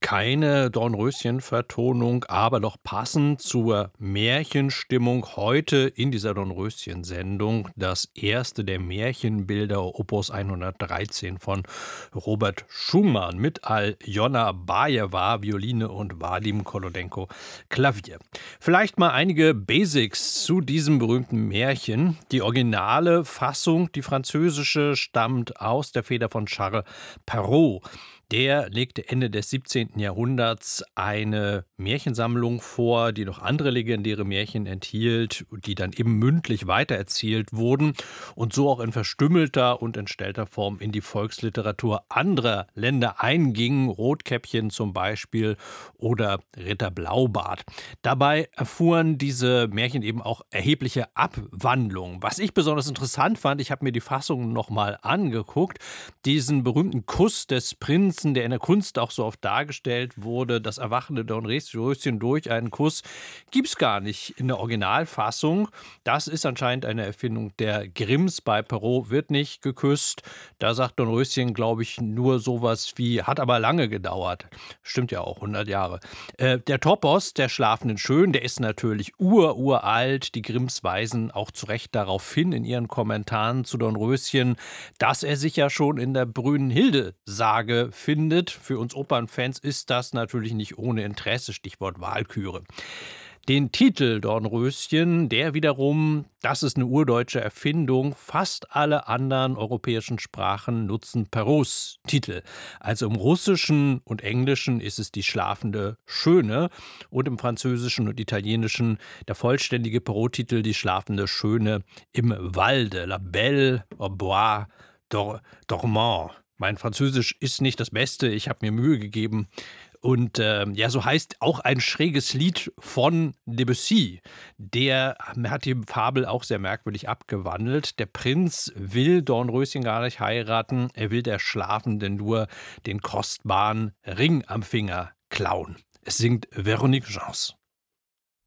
Keine Dornröschen-Vertonung, aber doch passend zur Märchenstimmung heute in dieser Dornröschen-Sendung das erste der Märchenbilder Opus 113 von Robert Schumann mit Aljona Bajewa, Violine und Vadim Kolodenko, Klavier. Vielleicht mal einige Basics zu diesem berühmten Märchen. Die originale Fassung, die französische, stammt aus der Feder von Charles Perrault. Der legte Ende des 17. Jahrhunderts eine Märchensammlung vor, die noch andere legendäre Märchen enthielt, die dann eben mündlich weitererzählt wurden und so auch in verstümmelter und entstellter Form in die Volksliteratur anderer Länder eingingen, Rotkäppchen zum Beispiel oder Ritter Blaubart. Dabei erfuhren diese Märchen eben auch erhebliche Abwandlungen. Was ich besonders interessant fand, ich habe mir die Fassung nochmal angeguckt, diesen berühmten Kuss des Prinzen, der in der Kunst auch so oft dargestellt wurde, das erwachende Dornröschen durch einen Kuss, gibt es gar nicht in der Originalfassung. Das ist anscheinend eine Erfindung der Grimms. Bei Perrault wird nicht geküsst. Da sagt Dornröschen, glaube ich, nur sowas wie, hat aber lange gedauert. Stimmt ja auch, 100 Jahre. Der Topos der schlafenden Schönen, der ist natürlich uralt. Die Grimms weisen auch zu Recht darauf hin in ihren Kommentaren zu Dornröschen, dass er sich ja schon in der Brünnhilde-Sage findet. Für uns Opernfans ist das natürlich nicht ohne Interesse, Stichwort Walküre. Den Titel Dornröschen, der wiederum, das ist eine urdeutsche Erfindung, fast alle anderen europäischen Sprachen nutzen Perrauts Titel. Also im Russischen und Englischen ist es die schlafende Schöne und im Französischen und Italienischen der vollständige Perrault-Titel die schlafende Schöne im Walde, La Belle au Bois dormant. Mein Französisch ist nicht das Beste, ich habe mir Mühe gegeben. Und so heißt auch ein schräges Lied von Debussy. Der hat die Fabel auch sehr merkwürdig abgewandelt. Der Prinz will Dornröschen gar nicht heiraten, er will der Schlafenden nur den kostbaren Ring am Finger klauen. Es singt Véronique Gens.